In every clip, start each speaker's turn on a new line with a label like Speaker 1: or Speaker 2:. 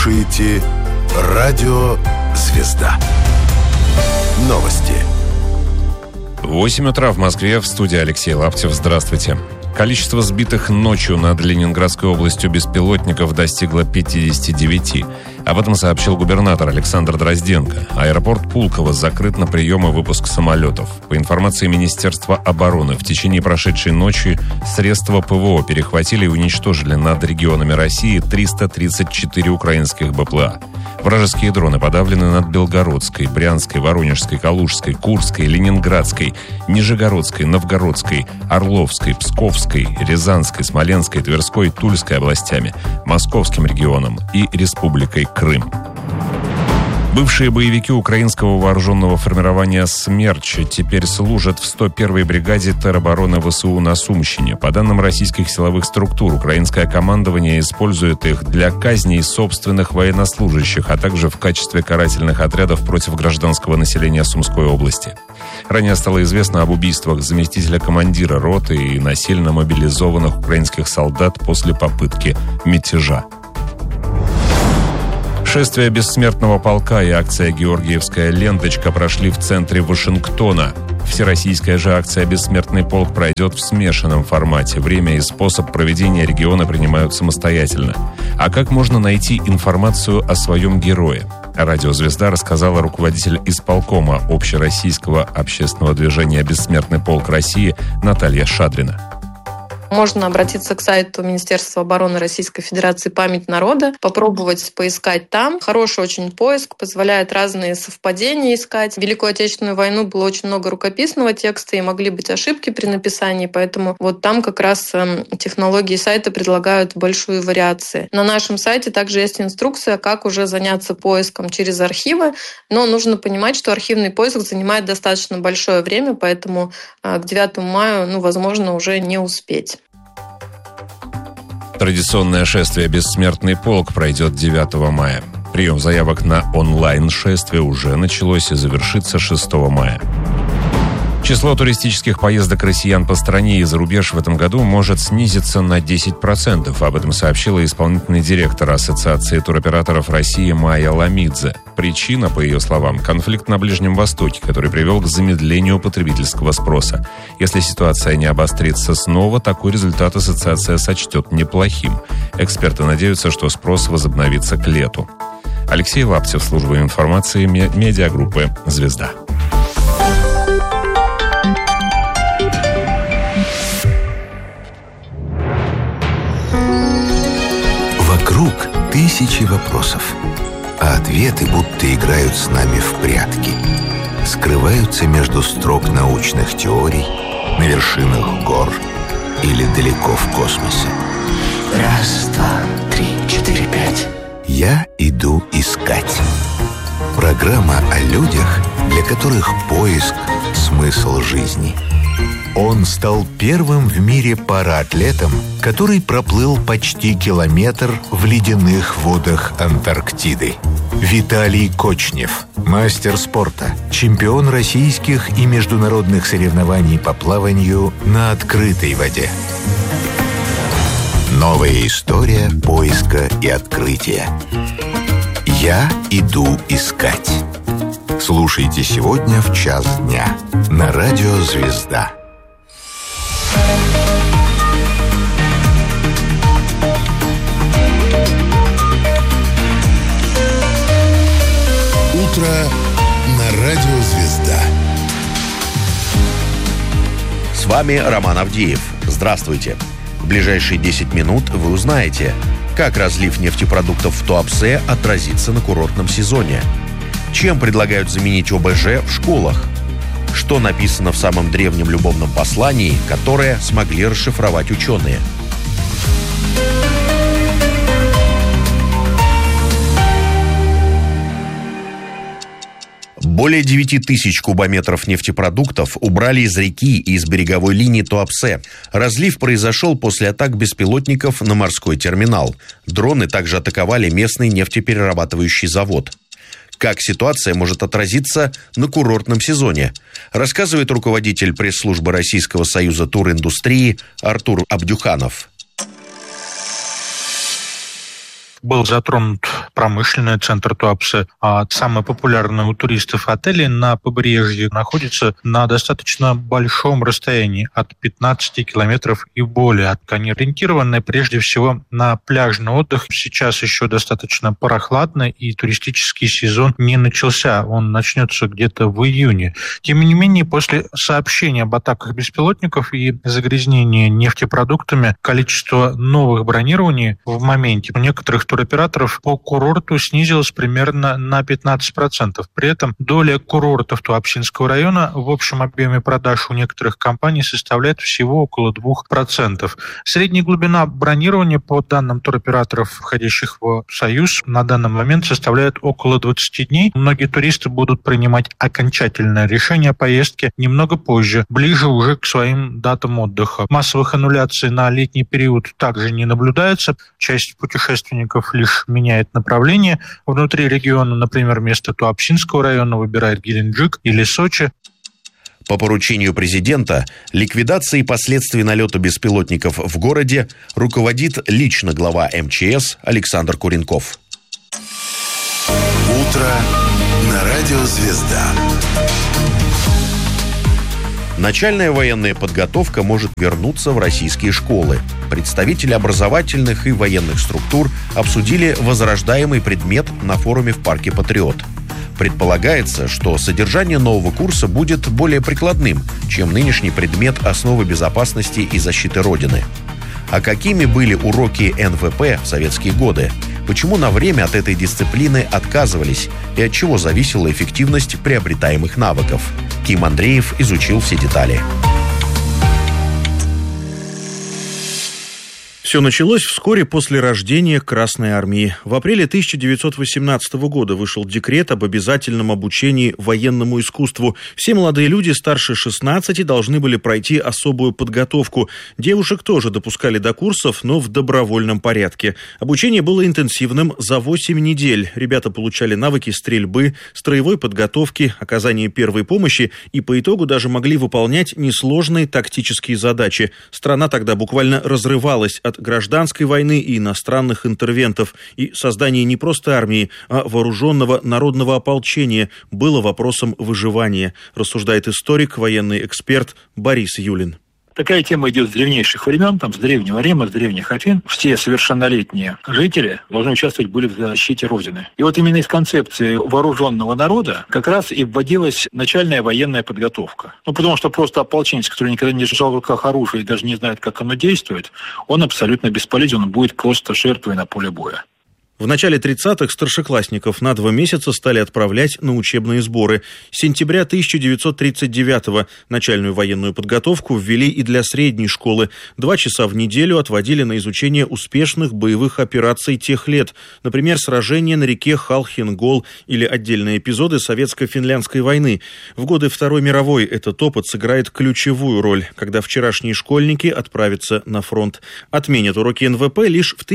Speaker 1: слушаете «Радио Звезда». Новости.
Speaker 2: 8 утра в Москве, в студии Алексей Лаптев. Здравствуйте. Количество сбитых ночью над Ленинградской областью беспилотников достигло 59. Об этом сообщил губернатор Александр Дрозденко. Аэропорт Пулково закрыт на прием и выпуск самолетов. По информации Министерства обороны, в течение прошедшей ночи средства ПВО перехватили и уничтожили над регионами России 334 украинских БПЛА. Вражеские дроны подавлены над Белгородской, Брянской, Воронежской, Калужской, Курской, Ленинградской, Нижегородской, Новгородской, Орловской, Псковской, Рязанской, Смоленской, Тверской, Тульской областями, Московским регионом и Республикой Крым. Бывшие боевики украинского вооруженного формирования «Смерч» теперь служат в 101-й бригаде теробороны ВСУ на Сумщине. По данным российских силовых структур, украинское командование использует их для казней собственных военнослужащих, а также в качестве карательных отрядов против гражданского населения Сумской области. Ранее стало известно об убийствах заместителя командира роты и насильно мобилизованных украинских солдат после попытки мятежа. Шествие бессмертного полка и акция «Георгиевская ленточка» прошли в центре Вашингтона. Всероссийская же акция «Бессмертный полк» пройдет в смешанном формате. Время и способ проведения региона принимают самостоятельно. А как можно найти информацию о своем герое? Радио «Звезда» рассказала руководитель исполкома общероссийского общественного движения «Бессмертный полк России» Наталья Шадрина.
Speaker 3: Можно обратиться к сайту Министерства обороны Российской Федерации «Память народа», попробовать поискать там. Хороший очень поиск, позволяет разные совпадения искать. В Великую Отечественную войну было очень много рукописного текста, и могли быть ошибки при написании, поэтому вот там как раз технологии сайта предлагают большую вариацию. На нашем сайте также есть инструкция, как уже заняться поиском через архивы, но нужно понимать, что архивный поиск занимает достаточно большое время, поэтому к 9 мая, возможно, уже не успеть.
Speaker 2: Традиционное шествие «Бессмертный полк» пройдет 9 мая. Прием заявок на онлайн-шествие уже началось и завершится 6 мая. Число туристических поездок россиян по стране и за рубеж в этом году может снизиться на 10%. Об этом сообщила исполнительный директор Ассоциации туроператоров России Майя Ламидзе. Причина, по ее словам, конфликт на Ближнем Востоке, который привел к замедлению потребительского спроса. Если ситуация не обострится снова, такой результат ассоциация сочтет неплохим. Эксперты надеются, что спрос возобновится к лету. Алексей Лаптев, служба информации медиагруппы «Звезда».
Speaker 1: Вокруг тысячи вопросов, а ответы будто играют с нами в прятки. Скрываются между строк научных теорий, на вершинах гор или далеко в космосе.
Speaker 4: Раз, два, три, четыре, пять.
Speaker 1: Я иду искать. Программа о людях, для которых поиск – смысл жизни. Он стал первым в мире параатлетом, который проплыл почти километр в ледяных водах Антарктиды. Виталий Кочнев, мастер спорта, чемпион российских и международных соревнований по плаванию на открытой воде. Новая история поиска и открытия. Я иду искать. Слушайте сегодня в 1:00 дня на радио «Звезда». Утро на радио «Звезда».
Speaker 5: С вами Роман Авдеев. Здравствуйте. В ближайшие 10 минут вы узнаете, как разлив нефтепродуктов в Туапсе отразится на курортном сезоне, чем предлагают заменить ОБЖ в школах, что написано в самом древнем любовном послании, которое смогли расшифровать ученые. Более 9 тысяч кубометров нефтепродуктов убрали из реки и из береговой линии Туапсе. Разлив произошел после атак беспилотников на морской терминал. Дроны также атаковали местный нефтеперерабатывающий завод. Как ситуация может отразиться на курортном сезоне, рассказывает руководитель пресс-службы Российского союза туриндустрии Артур Абдюханов.
Speaker 6: был затронут промышленный центр Туапсе, а самые популярные у туристов отели на побережье находятся на достаточно большом расстоянии, от 15 километров и более. Они ориентированы прежде всего на пляжный отдых. Сейчас еще достаточно прохладно, и туристический сезон не начался. Он начнется где-то в июне. Тем не менее, после сообщения об атаках беспилотников и загрязнении нефтепродуктами, количество новых бронирований в моменте у некоторых туроператоров по курорту снизилось примерно на 15%. При этом доля курортов Туапсинского района в общем объеме продаж у некоторых компаний составляет всего около 2%. Средняя глубина бронирования, по данным туроператоров, входящих в Союз, на данный момент составляет около 20 дней. Многие туристы будут принимать окончательное решение о поездке немного позже, ближе уже к своим датам отдыха. Массовых аннуляций на летний период также не наблюдается. Часть путешественников лишь меняет направление. Внутри региона, например, вместо Туапсинского района выбирает Геленджик или Сочи.
Speaker 5: По поручению президента, ликвидацией последствий налета беспилотников в городе руководит лично глава МЧС Александр Куренков.
Speaker 1: Утро на радио «Звезда».
Speaker 5: Начальная военная подготовка может вернуться в российские школы. Представители образовательных и военных структур обсудили возрождаемый предмет на форуме в парке «Патриот». Предполагается, что содержание нового курса будет более прикладным, чем нынешний предмет «Основы безопасности и защиты Родины». А какими были уроки НВП в советские годы? Почему на время от этой дисциплины отказывались? И от чего зависела эффективность приобретаемых навыков? Ким Андреев изучил все детали.
Speaker 7: Все началось вскоре после рождения Красной Армии. В апреле 1918 года вышел декрет об обязательном обучении военному искусству. Все молодые люди старше 16 должны были пройти особую подготовку. Девушек тоже допускали до курсов, но в добровольном порядке. Обучение было интенсивным за 8 недель. Ребята получали навыки стрельбы, строевой подготовки, оказания первой помощи и по итогу даже могли выполнять несложные тактические задачи. Страна тогда буквально разрывалась от гражданской войны и иностранных интервентов, и создание не просто армии, а вооруженного народного ополчения было вопросом выживания, рассуждает историк, военный эксперт Борис Юлин.
Speaker 8: Такая тема идет с древнейших времен, с древнего Рима, с древних Афин. Все совершеннолетние жители должны участвовать были в защите Родины. И вот именно из концепции вооруженного народа как раз и вводилась начальная военная подготовка. Потому что просто ополченец, который никогда не держал в руках оружие и даже не знает, как оно действует, он абсолютно бесполезен, он будет просто жертвой на поле боя.
Speaker 7: В начале 30-х старшеклассников на 2 месяца стали отправлять на учебные сборы. С сентября 1939-го начальную военную подготовку ввели и для средней школы. 2 часа в неделю отводили на изучение успешных боевых операций тех лет. Например, сражения на реке Халхин-Гол или отдельные эпизоды Советско-финляндской войны. В годы Второй мировой этот опыт сыграет ключевую роль, когда вчерашние школьники отправятся на фронт. Отменят уроки НВП лишь в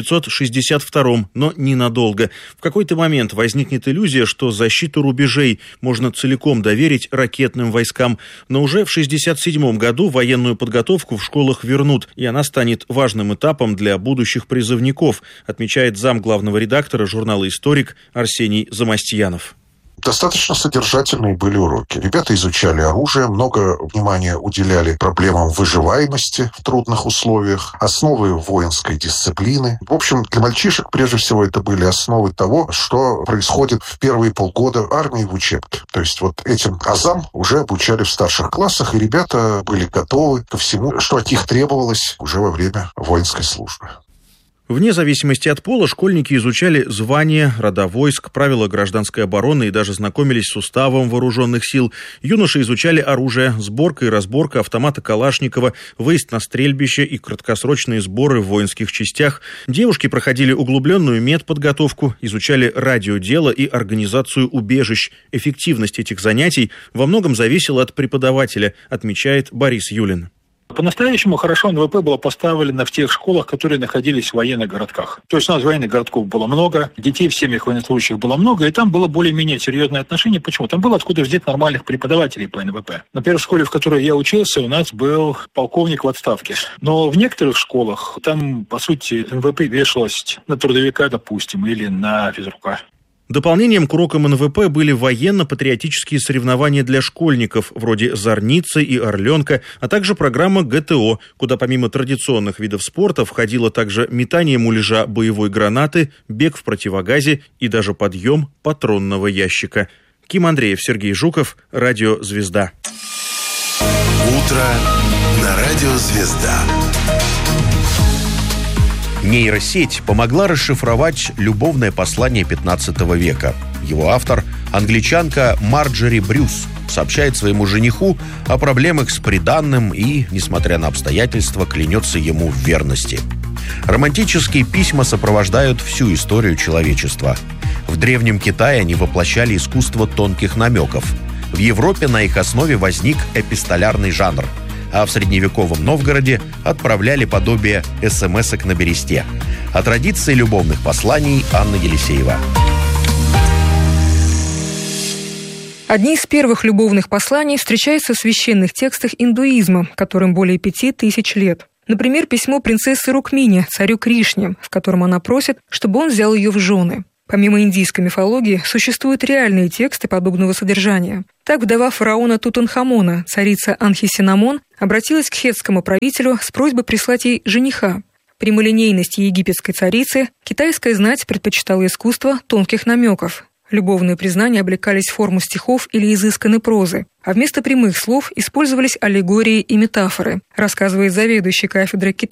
Speaker 7: 1962-м. Но ненадолго. В какой-то момент возникнет иллюзия, что защиту рубежей можно целиком доверить ракетным войскам. Но уже в 1967 году военную подготовку в школах вернут, и она станет важным этапом для будущих призывников, отмечает зам главного редактора журнала «Историк» Арсений Замастьянов.
Speaker 9: Достаточно содержательные были уроки. Ребята изучали оружие, много внимания уделяли проблемам выживаемости в трудных условиях, основы воинской дисциплины. В общем, для мальчишек, прежде всего, это были основы того, что происходит в первые полгода армии в учебке. То есть вот этим азам уже обучали в старших классах, и ребята были готовы ко всему, что от них требовалось уже во время воинской службы.
Speaker 7: Вне зависимости от пола школьники изучали звания, рода войск, правила гражданской обороны и даже знакомились с уставом вооруженных сил. Юноши изучали оружие, сборка и разборка автомата Калашникова, выезд на стрельбище и краткосрочные сборы в воинских частях. Девушки проходили углубленную медподготовку, изучали радиодело и организацию убежищ. Эффективность этих занятий во многом зависела от преподавателя, отмечает Борис Юлин.
Speaker 8: По-настоящему хорошо НВП было поставлено в тех школах, которые находились в военных городках. То есть у нас военных городков было много, детей в семьях военнослужащих было много, и там было более-менее серьезное отношение. Почему? Там было откуда взять нормальных преподавателей по НВП. Например, в школе, в которой я учился, у нас был полковник в отставке. Но в некоторых школах там, по сути, НВП вешалось на трудовика, допустим, или на физрука.
Speaker 7: Дополнением к урокам НВП были военно-патриотические соревнования для школьников, вроде «Зорницы» и «Орленка», а также программа ГТО, куда помимо традиционных видов спорта входило также метание муляжа боевой гранаты, бег в противогазе и даже подъем патронного ящика. Ким Андреев, Сергей Жуков, Радио «Звезда».
Speaker 1: Утро на Радио «Звезда».
Speaker 5: Нейросеть помогла расшифровать любовное послание 15 века. Его автор, англичанка Марджори Брюс, сообщает своему жениху о проблемах с приданным и, несмотря на обстоятельства, клянется ему в верности. Романтические письма сопровождают всю историю человечества. В Древнем Китае они воплощали искусство тонких намеков. В Европе на их основе возник эпистолярный жанр. А в средневековом Новгороде отправляли подобие СМС-ок на бересте. О традиции любовных посланий Анна Елисеева.
Speaker 10: Одни из первых любовных посланий встречаются в священных текстах индуизма, которым более 5000 лет. Например, письмо принцессы Рукмини царю Кришне, в котором она просит, чтобы он взял ее в жены. Помимо индийской мифологии, существуют реальные тексты подобного содержания. Так вдова фараона Тутанхамона, царица Анхисинамон, обратилась к хеттскому правителю с просьбой прислать ей жениха. Прямолинейности египетской царицы китайская знать предпочитала искусство тонких намеков. Любовные признания облекались в форму стихов или изысканной прозы, а вместо прямых слов использовались аллегории и метафоры, рассказывает заведующий кафедрой